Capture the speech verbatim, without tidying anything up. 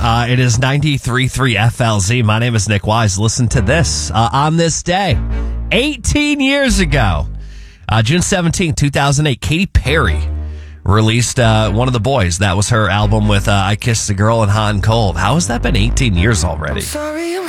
Uh, it is ninety-three point three F L Z. My name is Nick Wise. Listen to this. Uh, on this day, eighteen years ago, uh, June seventeenth, two thousand eight, Katy Perry released uh, One of the Boys. That was her album with uh, I Kissed a Girl and Hot and Cold. How has that been eighteen years already? Sorry.